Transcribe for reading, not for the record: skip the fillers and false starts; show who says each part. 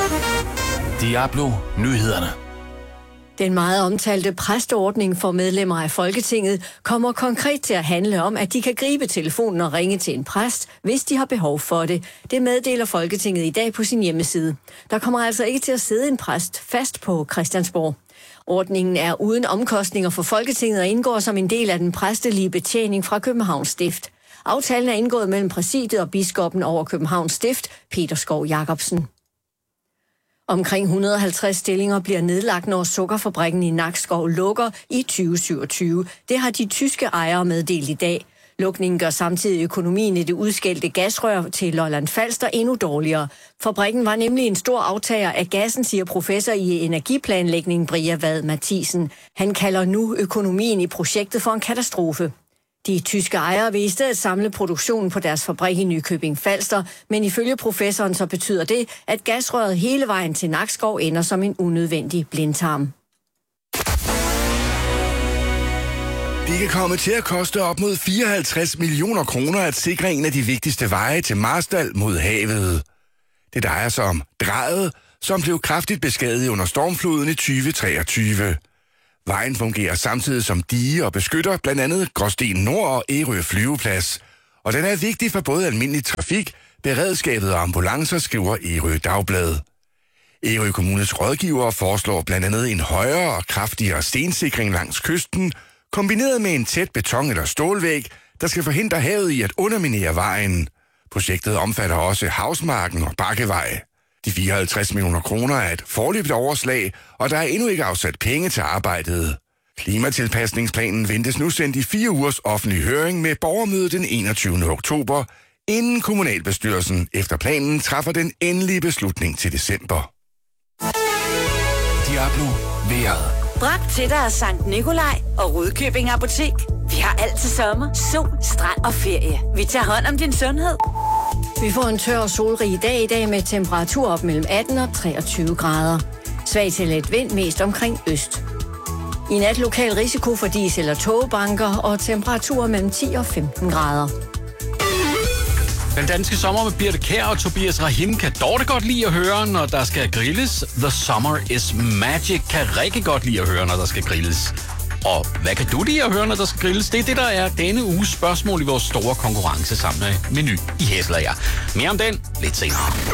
Speaker 1: Diablo Nyhederne.
Speaker 2: Den meget omtalte præsteordning for medlemmer af Folketinget kommer konkret til at handle om, at de kan gribe telefonen og ringe til en præst, hvis de har behov for det. Det meddeler Folketinget i dag på sin hjemmeside. Der kommer altså ikke til at sidde en præst fast på Christiansborg. Ordningen er uden omkostninger for Folketinget og indgår som en del af den præstelige betjening fra Københavns Stift. Aftalen er indgået mellem præsidiet og biskoppen over Københavns Stift, Peter Skov Jacobsen. Omkring 150 stillinger bliver nedlagt, når sukkerfabrikken i Nakskov lukker i 2027. Det har de tyske ejere meddelt i dag. Lukningen gør samtidig økonomien i det udskældte gasrør til Lolland Falster endnu dårligere. Fabrikken var nemlig en stor aftager af gassen, siger professor i energiplanlægning Bria Vad Mathisen. Han kalder nu økonomien i projektet for en katastrofe. De tyske ejere vil i stedet samle produktionen på deres fabrik i Nykøbing Falster, men ifølge professoren så betyder det, at gasrøret hele vejen til Nakskov ender som en unødvendig blindtarm.
Speaker 3: Det kan komme til at koste op mod 54 millioner kroner at sikre en af de vigtigste veje til Marstal mod havet. Det drejer sig om Drejet, som blev kraftigt beskadiget under stormfloden i 2023. Vejen fungerer samtidig som dige og beskytter blandt andet Gråsten Nord og Ærø flyveplads. Og den er vigtig for både almindelig trafik, beredskabet og ambulancer, skriver Ærø Dagblad. Ærø Kommunes rådgivere foreslår blandt andet en højere og kraftigere stensikring langs kysten, kombineret med en tæt beton- eller stålvæg, der skal forhindre havet i at underminere vejen. Projektet omfatter også Havsmarken og Bakkevej. De 54 millioner kroner er et foreløbigt overslag, og der er endnu ikke afsat penge til arbejdet. Klimatilpasningsplanen ventes nu sendt i 4 ugers offentlig høring med borgermøde den 21. oktober, inden kommunalbestyrelsen efter planen træffer den endelige beslutning til december.
Speaker 1: Diablo vejret.
Speaker 4: Bragt til dig af Sankt Nikolaj og Rudkøbing Apotek. Vi har altid sommer, sol, strand og ferie. Vi tager hånd om din sundhed.
Speaker 2: Vi får en tør og solrig dag i dag med temperatur op mellem 18 og 23 grader. Svag til let vind mest omkring øst. I nat lokal risiko for dis- eller togbanker og temperaturer mellem 10 og 15 grader.
Speaker 1: Den danske sommer med Birte Kjær og Tobias Rahim kan Dorte godt lide at høre, når der skal grilles. The Summer is Magic kan Rikke godt lide at høre, når der skal grilles. Og hvad kan du lide at høre, når der skal grilles? Det er det, der er denne uges spørgsmål i vores store konkurrence sammen med Meny i Hæsler. Mere om den lidt senere.